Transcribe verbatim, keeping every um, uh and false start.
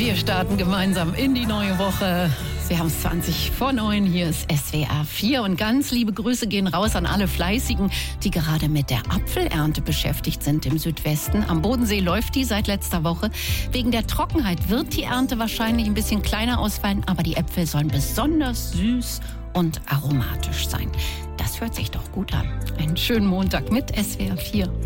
Wir starten gemeinsam in die neue Woche. Wir haben es zwanzig vor neun, hier ist S W R vier und ganz liebe Grüße gehen raus an alle Fleißigen, die gerade mit der Apfelernte beschäftigt sind im Südwesten. Am Bodensee läuft die seit letzter Woche. Wegen der Trockenheit wird die Ernte wahrscheinlich ein bisschen kleiner ausfallen, aber die Äpfel sollen besonders süß und aromatisch sein. Das hört sich doch gut an. Einen schönen Montag mit S W R vier.